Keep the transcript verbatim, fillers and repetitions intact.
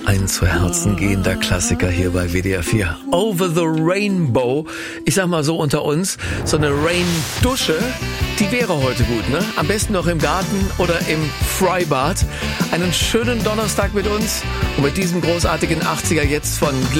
Ein zu Herzen gehender Klassiker hier bei W D R vier. Over the Rainbow. Ich sag mal so unter uns, so eine Rain-Dusche, die wäre heute gut, ne? Am besten noch im Garten oder im Freibad. Einen schönen Donnerstag mit uns und mit diesem großartigen achtziger jetzt von Glenn